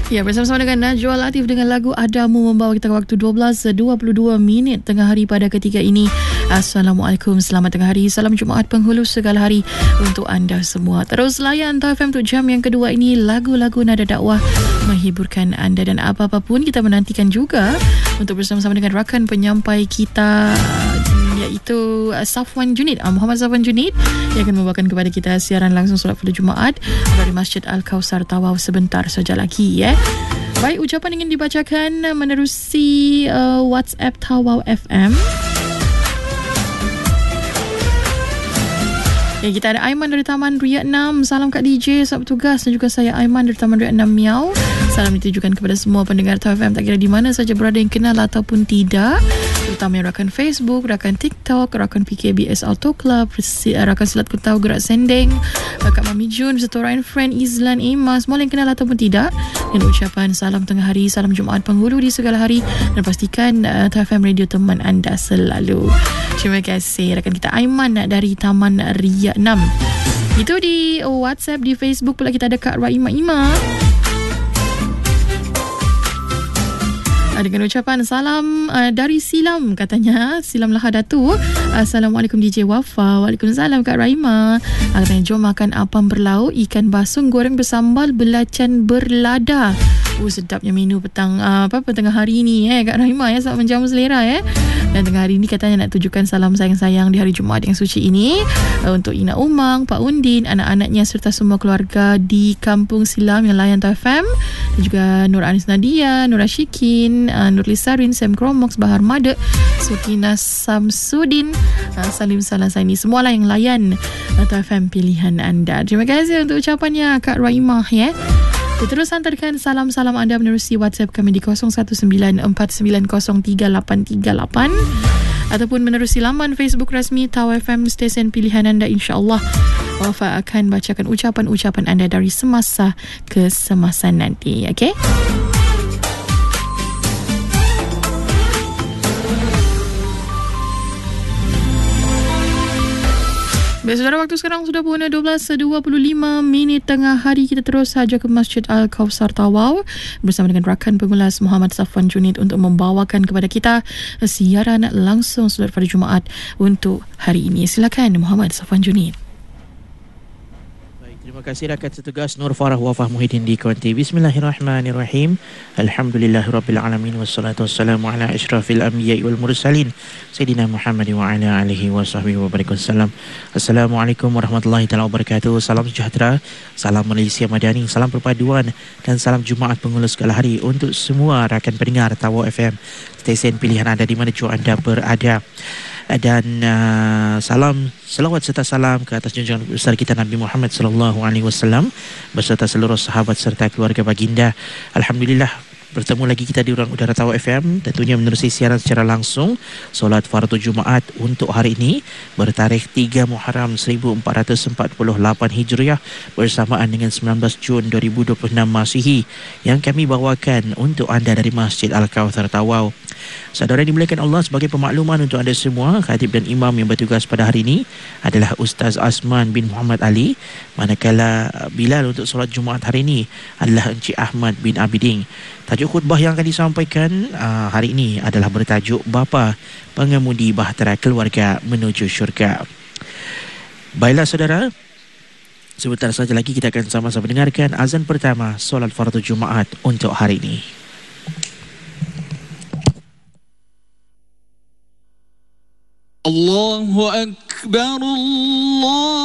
Ya, bersama-sama dengan Najwa Latif dengan lagu Adamu membawa kita ke waktu 12.22 tengah hari pada ketika ini. Assalamualaikum, selamat tengah hari. Salam Jumaat penghulu segala hari untuk anda semua. Terus layan Tau FM untuk jam yang kedua ini, lagu-lagu nada dakwah menghiburkan anda, dan apa-apa pun kita menantikan juga untuk bersama-sama dengan rakan penyampai kita, iaitu Safwan Junid, Muhammad Safwan Junid, yang akan membawakan kepada kita siaran langsung solat fardu Jumaat dari Masjid Al-Kausar Tawau sebentar saja lagi. Baik, ucapan ingin dibacakan menerusi WhatsApp Tawau FM. Ya, kita ada Aiman dari Taman Ria 6. Salam Kak DJ, sahabat tugas, dan juga saya Aiman dari Taman Ria 6 Miau. Salam ditujukan kepada semua pendengar Tau FM, tak kira di mana saja berada, yang kenal ataupun tidak, terutama yang rakan Facebook, rakan TikTok, rakan PKBS Auto Club, rakan Silat Kutau Gerak Sendeng, Kak Mami Jun, serta Ryan Friend, Izlan, Imas, semua yang kenal ataupun tidak, dan ucapan salam tengah hari, salam Jumaat penghulu di segala hari, dan pastikan Tau FM Radio teman anda selalu. Terima kasih rakan kita Aiman dari Taman Ria 6. Itu di WhatsApp. Di Facebook pula kita ada Kak Raima Ima dengan ucapan salam dari Silam, katanya Silam Lahadatu. Assalamualaikum DJ Wafa. Waalaikumsalam Kak Raima. Katanya jom makan apam berlauk, ikan basung goreng bersambal, belacan berlada. Sedapnya menu petang tengah hari ni Kak Raima, sangat menjamu selera. Dan tengah hari ni katanya nak tujukan salam sayang-sayang di hari Jumaat yang suci ini untuk Ina Umang, Pak Undin, anak-anaknya serta semua keluarga di Kampung Silam yang layan Tau FM, dan juga Nur Anis Nadia, Nur Ashikin, Nur Lisarin, Sam Kromox, Bahar Made, Sukina Samsudin, Salim Salasaini, semualah yang layan Tau FM pilihan anda. Terima kasih untuk ucapannya Kak Raimah. Terus hantarkan salam-salam anda menerusi WhatsApp kami di 0194903838 ataupun menerusi laman Facebook rasmi Tau FM, stesen pilihan anda. InsyaAllah Wafa akan bacakan ucapan-ucapan anda dari semasa ke semasa nanti. Okay? Baik, saudara, waktu sekarang sudah pun 12.25 tengah hari. Kita terus saja ke Masjid Al-Kausar Tawau bersama dengan rakan pengulas Muhammad Safwan Junid untuk membawakan kepada kita siaran langsung solat fardu Jumaat untuk hari ini. Silakan Muhammad Safwan Junid. Terima kasih rakan setugas Nur Farah Wafah Muhyiddin di Kuanti. Bismillahirrahmanirrahim. Alhamdulillahirrabbilalamin. Wassalatu wassalamu ala ashrafil anbiya'i wal mursalin Sayyidina Muhammad wa ala alihi wa sahbihi wa barakatuh. Assalamualaikum warahmatullahi taala wabarakatuh. Salam sejahtera, salam Malaysia Madani, salam perpaduan, dan salam Jumaat penghulu segala hari untuk semua rakan pendengar Tawau FM, stesen pilihan anda di mana juga anda berada. Dan salam selawat serta salam ke atas junjungan besar kita Nabi Muhammad sallallahu alaihi wasallam beserta seluruh sahabat serta keluarga baginda. Alhamdulillah, bertemu lagi kita di ruang udara Tawau FM, tentunya menerusi siaran secara langsung solat fardu Jumaat untuk hari ini bertarikh 3 Muharram 1448 Hijriah bersamaan dengan 19 Jun 2026 Masihi, yang kami bawakan untuk anda dari Masjid Al-Kausar Tawau. Saudara yang dimuliakan Allah, sebagai pemakluman untuk anda semua, khatib dan imam yang bertugas pada hari ini adalah Ustaz Azman bin Muhammad Ali, manakala Bilal untuk solat Jumaat hari ini adalah Encik Ahmad bin Abidin. Tajuk khutbah yang akan disampaikan hari ini adalah bertajuk Bapa Pengemudi Bahtera Keluarga Menuju Syurga. Baiklah saudara, sebentar saja lagi kita akan sama-sama dengarkan azan pertama solat fardu Jumaat untuk hari ini. Allahu Akbar, Allah